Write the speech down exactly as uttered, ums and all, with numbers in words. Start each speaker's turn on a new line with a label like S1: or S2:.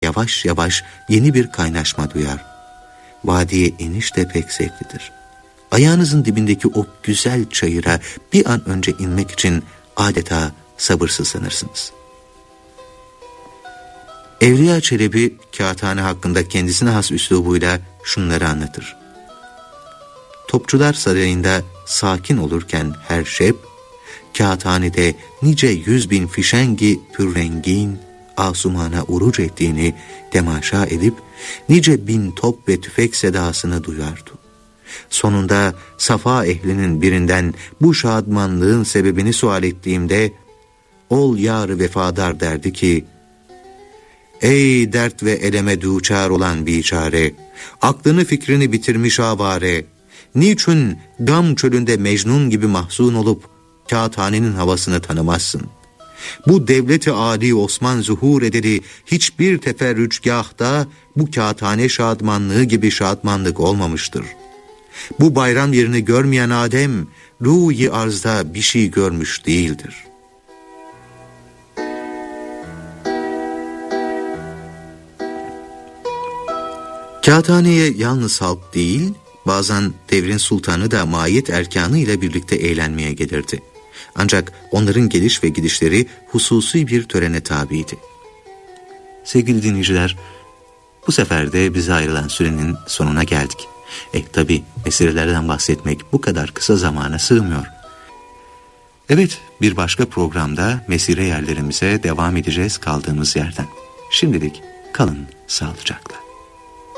S1: yavaş yavaş yeni bir kaynaşma duyar. Vadiye iniş de pek zevklidir. Ayağınızın dibindeki o güzel çayıra bir an önce inmek için adeta sabırsızlanırsınız. Evliya Çelebi Kağıthane hakkında kendisine has üslubuyla şunları anlatır. Topçular Sarayı'nda sakin olurken her şeb, Kağıthane'de nice yüz bin fişengi pürrengin asumana uruc ettiğini temaşa edip nice bin top ve tüfek sedasını duyardı. Sonunda Safa ehlinin birinden bu şadmanlığın sebebini sual ettiğimde ol yar-ı vefadar derdi ki, ey dert ve eleme duçar olan biçare, aklını fikrini bitirmiş avare, niçin gam çölünde Mecnun gibi mahzun olup Kağıthane'nin havasını tanımazsın? Bu devlet-i âli Osman zuhur edeli hiçbir teferrüçgâhta bu Kağıthane şadmanlığı gibi şadmanlık olmamıştır. Bu bayram yerini görmeyen Adem, ruh-i arzda bir şey görmüş değildir. Kağıthane'ye yalnız halk değil, bazen devrin sultanı da mahiyet erkanı ile birlikte eğlenmeye gelirdi. Ancak onların geliş ve gidişleri hususi bir törene tabiydi. Sevgili dinleyiciler, bu sefer de bize ayrılan sürenin sonuna geldik. Eh tabi meselelerden bahsetmek bu kadar kısa zamana sığmıyor. Evet, bir başka programda mesire yerlerimize devam edeceğiz kaldığımız yerden. Şimdilik kalın sağlıcakla.